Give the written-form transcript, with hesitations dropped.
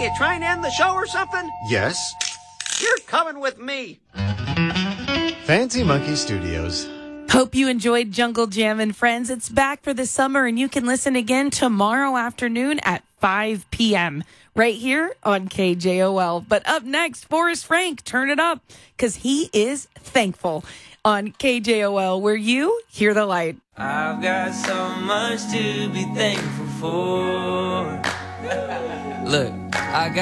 you try and end the show or something? Yes. You're coming with me. Fancy Monkey Studios. Hope you enjoyed Jungle Jam and Friends. It's back for the summer, and you can listen again tomorrow afternoon at 5 p.m. right here on KJOL. But up next, Forrest Frank, turn it up, because he is thankful on KJOL, where you hear the light. I've got so much to be thankful for. Look, I got